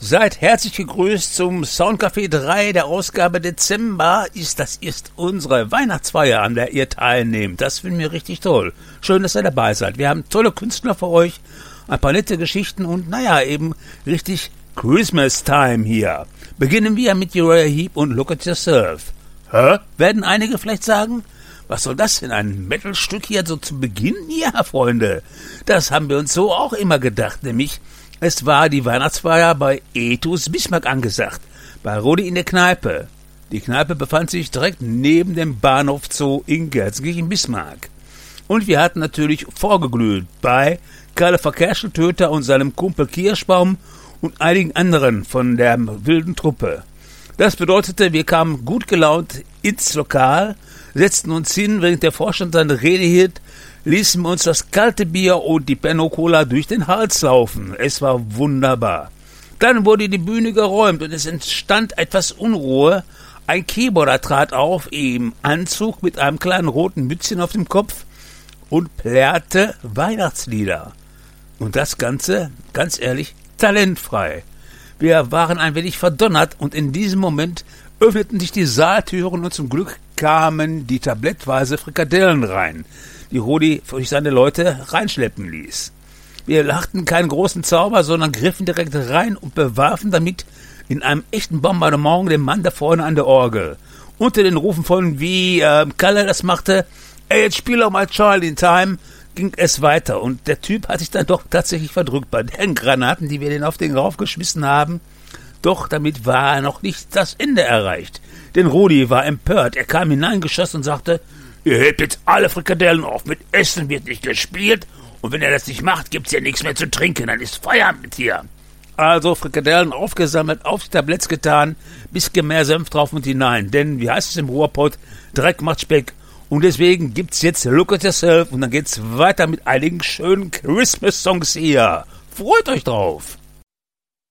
Seid herzlich gegrüßt zum Soundcafé 3 der Ausgabe Dezember. Das ist unsere Weihnachtsfeier, an der ihr teilnehmt. Das finden wir richtig toll. Schön, dass ihr dabei seid. Wir haben tolle Künstler für euch, ein paar nette Geschichten und eben richtig Christmas Time hier. Beginnen wir mit Uriah Heep und Look at Yourself. Hä? Werden einige vielleicht sagen? Was soll das denn, ein Metal-Stück hier so zu Beginn? Ja, Freunde, das haben wir uns so auch immer gedacht, nämlich es war die Weihnachtsfeier bei Etus Bismarck angesagt, bei Rudi in der Kneipe. Die Kneipe befand sich direkt neben dem Bahnhof Zoo in Gelsenkirchen-Bismarck. Und wir hatten natürlich vorgeglüht bei Kalle Verkehrscheltöter und seinem Kumpel Kirschbaum und einigen anderen von der wilden Truppe. Das bedeutete, wir kamen gut gelaunt ins Lokal, setzten uns hin, während der Vorstand seine Rede hielt, ließen wir uns das kalte Bier und die Pernod Cola durch den Hals laufen. Es war wunderbar. Dann wurde die Bühne geräumt und es entstand etwas Unruhe. Ein Keyboarder trat auf, im Anzug mit einem kleinen roten Mützchen auf dem Kopf und plärrte Weihnachtslieder. Und das Ganze, ganz ehrlich, talentfrei. Wir waren ein wenig verdonnert und in diesem Moment öffneten sich die Saaltüren und zum Glück kamen die tablettweise Frikadellen rein, die Rudi durch seine Leute reinschleppen ließ. Wir lachten keinen großen Zauber, sondern griffen direkt rein und bewarfen damit in einem echten Bombardement den Mann da vorne an der Orgel. Unter den Rufen von wie Kalle das machte, ey, jetzt spiel doch mal Child in Time, ging es weiter und der Typ hat sich dann doch tatsächlich verdrückt bei den Granaten, die wir den auf den raufgeschmissen haben. Doch damit war noch nicht das Ende erreicht. Denn Rudi war empört. Er kam hineingeschossen und sagte, ihr hebt jetzt alle Frikadellen auf. Mit Essen wird nicht gespielt. Und wenn ihr das nicht macht, gibt's ja nichts mehr zu trinken. Dann ist Feierabend mit hier. Also Frikadellen aufgesammelt, auf die Tabletts getan, bisschen mehr Senf drauf und hinein. Denn, wie heißt es im Ruhrpott, Dreck macht Speck. Und deswegen gibt's jetzt Look at Yourself. Und dann geht's weiter mit einigen schönen Christmas-Songs hier. Freut euch drauf.